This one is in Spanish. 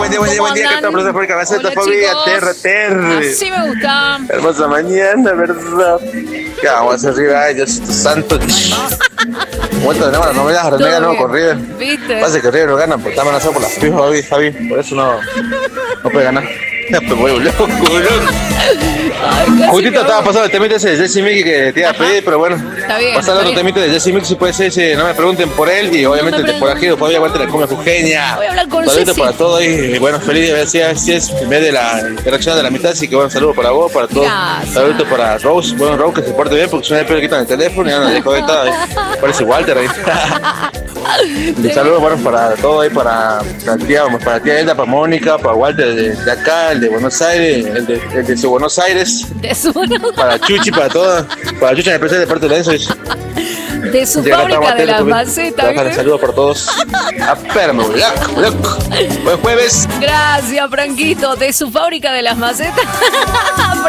buen día. ¿Qué tal, profesor? Por cabeceta, Fabi, aterra. Así me gusta. Hermosa mañana, ¿verdad? ¿Qué vamos a hacer arriba? Ay, Diosito santo. Muerto tenemos las novelas, René no con River. ¿Viste? Pasa que River no gana, porque está amenazado por las pibas, Fabi. Por eso no puede ganar. Ya, pues, huevo, loco. Justito estaba pasando el temita ese de Jesse Mickey que te iba a pedir, pero bueno. Está bien. Pasar otro temita de Jesse Mickey, si puede ser ese, no me pregunten por él. Y obviamente el forajido, Fabi, aguante la comida jujeña. Voy a hablar con Saludos Jesse. para todos y bueno, feliz de ver si es en vez de la interacción de la mitad. Así que bueno, saludos para vos, para todos. Gracias. Saludos para Rose, bueno, Rose que se porte bien porque si no le quitan el teléfono y ya no le conecta. Parece Walter ahí. Y saludos bueno para todos ahí, para tía Elda, para Mónica, para Walter de acá, el de Buenos Aires, el de su Buenos Aires, De su, para Chuchi, para todos, para Chuchi en el precio de parte de Lenzo. de su fábrica de las macetas. ¿Viste? Saludos para todos. Espérame, loco. Buen jueves. Gracias, Franquito. De su fábrica de las macetas.